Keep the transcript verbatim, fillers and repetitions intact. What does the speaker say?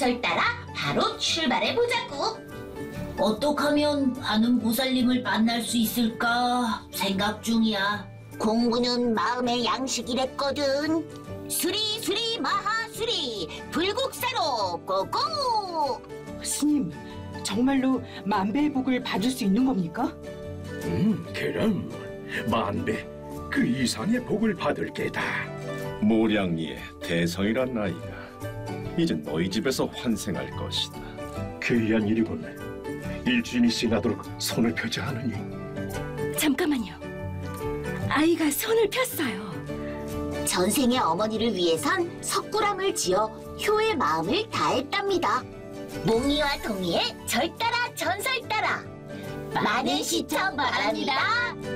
전설 따라 바로 출발해 보자고. 어떻게 하면 아는 보살님을 만날 수 있을까 생각 중이야. 공부는 마음의 양식이랬거든. 수리 수리 마하수리 불국사로 고고. 스님, 정말로 만배의 복을 받을 수 있는 겁니까? 음, 그럼 만배 그 이상의 복을 받을 게다. 모량리의 대성이란 나이가 이제 너희 집에서 환생할 것이다. 귀한 일이군. 일주인이 지나도록 손을 펴지 않으니. 잠깐만요. 아이가 손을 폈어요. 전생의 어머니를 위해선 석굴암을 지어 효의 마음을 다했답니다. 몽이와 동이의 절 따라 전설 따라 많은 시청 바랍니다.